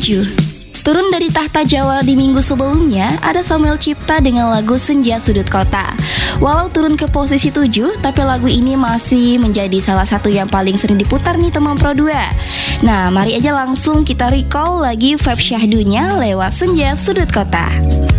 7. Turun dari tahta Jawa di minggu sebelumnya, ada Samuel Cipta dengan lagu Senja Sudut Kota. Walau turun ke posisi 7, tapi lagu ini masih menjadi salah satu yang paling sering diputar nih teman Pro 2. Nah, mari aja langsung kita recall lagi vibe syahdunya lewat Senja Sudut Kota.